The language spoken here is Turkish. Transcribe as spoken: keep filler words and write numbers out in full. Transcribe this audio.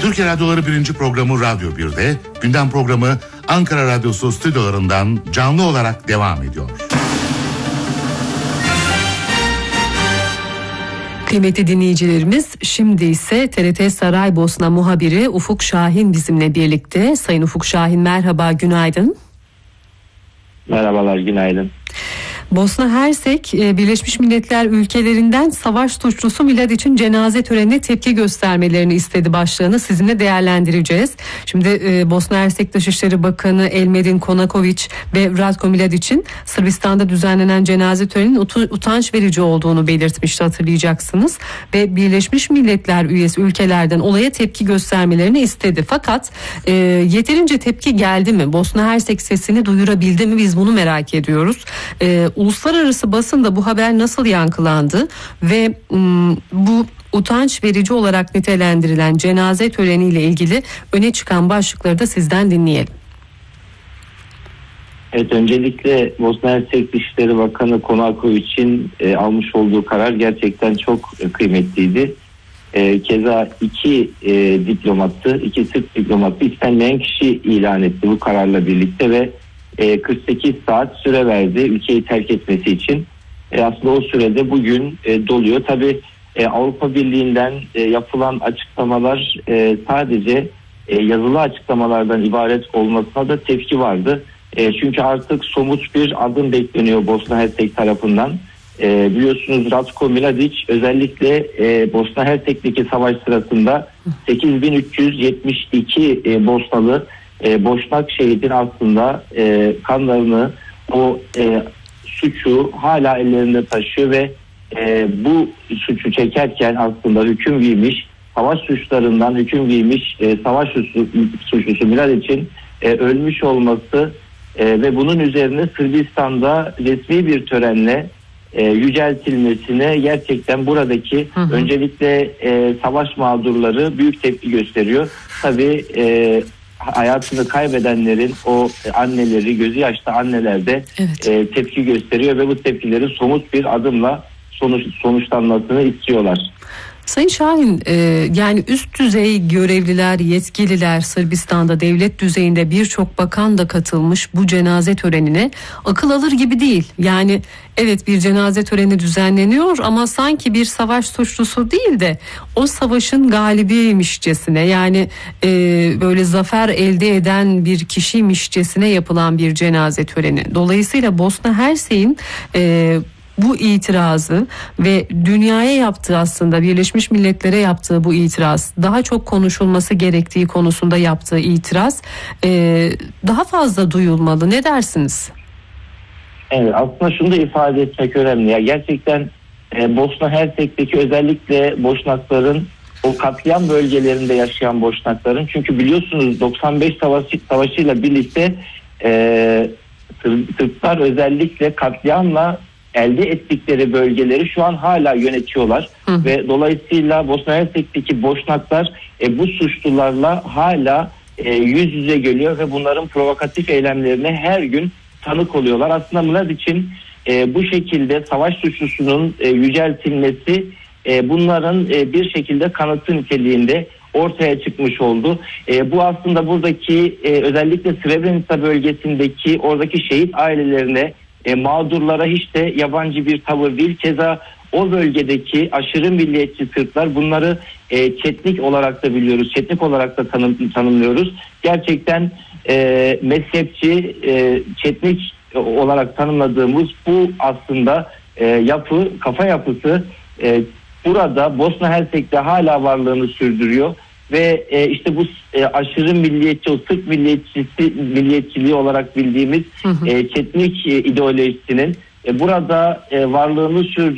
Türkiye Radyoları birinci programı Radyo bir'de, gündem programı Ankara Radyosu stüdyolarından canlı olarak devam ediyor. Kıymetli dinleyicilerimiz, şimdi ise T R T Saraybosna muhabiri Ufuk Şahin bizimle birlikte. Sayın Ufuk Şahin, merhaba, günaydın. Merhabalar, günaydın. Bosna Hersek, Birleşmiş Milletler ülkelerinden savaş suçlusu Mladić'in cenaze törenine tepki göstermelerini istedi başlığını sizinle değerlendireceğiz. Şimdi Bosna Hersek Dışişleri Bakanı Elmedin Konaković ve Ratko Mladić'in Sırbistan'da düzenlenen cenaze töreninin utanç verici olduğunu belirtmişti, hatırlayacaksınız. Ve Birleşmiş Milletler üyesi ülkelerden olaya tepki göstermelerini istedi. Fakat e, yeterince tepki geldi mi? Bosna Hersek sesini duyurabildi mi? Biz bunu merak ediyoruz. E, Uluslararası basında bu haber nasıl yankılandı ve m, bu utanç verici olarak nitelendirilen cenaze töreniyle ilgili öne çıkan başlıkları da sizden dinleyelim. Evet, öncelikle Bosna Hersek Dışişleri Bakanı Konaković'in e, almış olduğu karar gerçekten çok e, kıymetliydi. E, keza iki e, diplomatı, iki Sırp diplomatı istenmeyen kişi ilan etti bu kararla birlikte ve kırk sekiz saat süre verdi ülkeyi terk etmesi için. E aslında o sürede bugün e, doluyor. Tabii e, Avrupa Birliği'nden e, yapılan açıklamalar e, sadece e, yazılı açıklamalardan ibaret olmasına da tepki vardı. E, çünkü artık somut bir adım bekleniyor Bosna Hersek tarafından. E, biliyorsunuz Ratko Mladić özellikle e, Bosna Hersek'teki savaş sırasında sekiz bin üç yüz yetmiş iki e, Bosnalı E, Boşnak şehidin aslında e, kanlarını, o e, suçu hala ellerinde taşıyor ve e, bu suçu çekerken aslında hüküm giymiş, savaş suçlarından hüküm giymiş e, savaş suçlusu Mladić'in e, ölmüş olması e, ve bunun üzerine Sırbistan'da resmi bir törenle e, yüceltilmesine gerçekten buradaki hı hı. öncelikle e, savaş mağdurları büyük tepki gösteriyor. Tabii e, hayatını kaybedenlerin o anneleri, gözü yaşlı anneler de evet. e, tepki gösteriyor ve bu tepkilerin somut bir adımla sonuç, sonuçlanmasını istiyorlar. Sayın Şahin, e, yani üst düzey görevliler, yetkililer, Sırbistan'da devlet düzeyinde birçok bakan da katılmış bu cenaze törenine. Akıl alır gibi değil. Yani evet, bir cenaze töreni düzenleniyor ama sanki bir savaş suçlusu değil de o savaşın galibiymişçesine, yani e, böyle zafer elde eden bir kişiymişçesine yapılan bir cenaze töreni. Dolayısıyla Bosna Hersek'in e, bu itirazı ve dünyaya yaptığı, aslında Birleşmiş Milletler'e yaptığı bu itiraz, daha çok konuşulması gerektiği konusunda yaptığı itiraz e, daha fazla duyulmalı. Ne dersiniz? Evet, aslında şunu da ifade etmek önemli. Ya gerçekten e, Bosna Hersek'teki özellikle Boşnakların, o katliam bölgelerinde yaşayan Boşnakların, çünkü biliyorsunuz doksan beş savaşı, savaşıyla birlikte e, Sırplar özellikle katliamla elde ettikleri bölgeleri şu an hala yönetiyorlar. Hı. Ve dolayısıyla Bosna Hersek'teki Boşnaklar e, bu suçlularla hala e, yüz yüze geliyor ve bunların provokatif eylemlerine her gün tanık oluyorlar. Aslında Mladić'in e, bu şekilde savaş suçlusunun e, yüceltilmesi e, bunların e, bir şekilde kanıtı niteliğinde ortaya çıkmış oldu. E, bu aslında buradaki e, özellikle Srebrenica bölgesindeki oradaki şehit ailelerine, E, mağdurlara hiç de yabancı bir tavır değil. Keza o bölgedeki aşırı milliyetçi Sırplar, bunları e, çetnik olarak da biliyoruz, çetnik olarak da tanım, tanımlıyoruz. Gerçekten e, mezhepçi, e, çetnik olarak tanımladığımız bu aslında e, yapı, kafa yapısı e, burada Bosna Hersek'te hala varlığını sürdürüyor. Ve e, işte bu e, aşırı milliyetçi, o Sırp milliyetçisi, milliyetçiliği olarak bildiğimiz hı hı. e, çetnik e, ideolojisinin e, burada e, varlığını sürdürüyor.